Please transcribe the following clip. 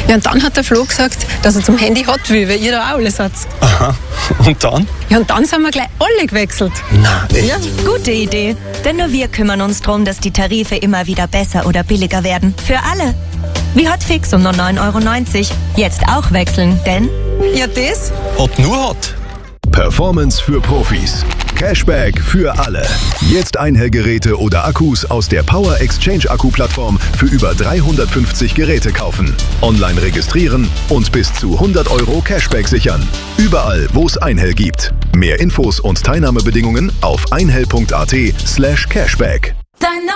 Ja, und dann hat der Flo gesagt, dass er zum Handy hat will, weil ihr da auch alles habt. Aha. Und dann? Ja, und dann sind wir gleich alle gewechselt. Na, echt? Ja. Gute Idee. Denn nur wir kümmern uns darum, dass die Tarife immer wieder besser oder billiger werden. Für alle. Wie Hotfix um nur 9,90 €. Jetzt auch wechseln, denn Ja, das? Hot nur Hot. Performance für Profis. Cashback für alle. Jetzt Einhellgeräte oder Akkus aus der Power Exchange Akku-Plattform für über 350 Geräte kaufen. Online registrieren und bis zu 100 € Cashback sichern. Überall, wo es Einhell gibt. Mehr Infos und Teilnahmebedingungen auf einhell.at/cashback.